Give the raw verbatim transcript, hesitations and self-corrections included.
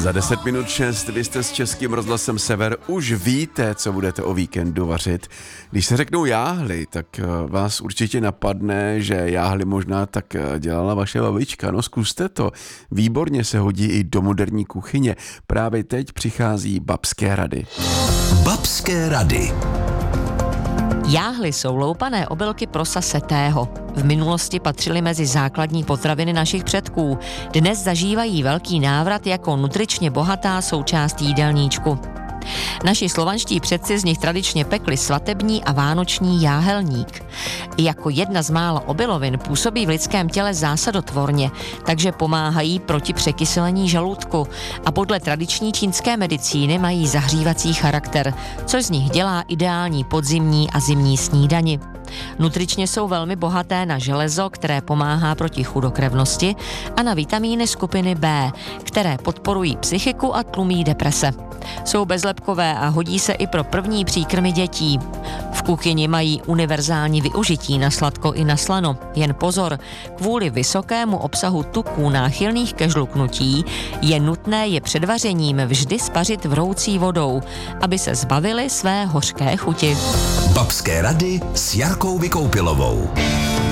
Za deset minut šest, vy jste s Českým rozhlasem Sever, už víte, co budete o víkendu vařit. Když se řeknou jáhly, tak vás určitě napadne, že jáhly možná tak dělala vaše babička. No zkuste to, výborně se hodí i do moderní kuchyně. Právě teď přichází babské rady. Babské rady. Jáhly jsou loupané obilky prsa setého. V minulosti patřily mezi základní potraviny našich předků. Dnes zažívají velký návrat jako nutričně bohatá součást jídelníčku. Naši slovanští předci z nich tradičně pekli svatební a vánoční jáhelník. Jako jedna z mála obilovin působí v lidském těle zásadotvorně, takže pomáhají proti překyselení žaludku a podle tradiční čínské medicíny mají zahřívací charakter, což z nich dělá ideální podzimní a zimní snídani. Nutričně jsou velmi bohaté na železo, které pomáhá proti chudokrevnosti, a na vitamíny skupiny B, které podporují psychiku a tlumí deprese. Jsou bezlepkové a hodí se i pro první příkrmy dětí. V kuchyni mají univerzální využití na sladko i na slano. Jen pozor, kvůli vysokému obsahu tuků náchylných ke žluknutí je nutné je před vařením vždy spařit vroucí vodou, aby se zbavili své hořké chuti. Babské rady s Jarkou Vykoupilovou.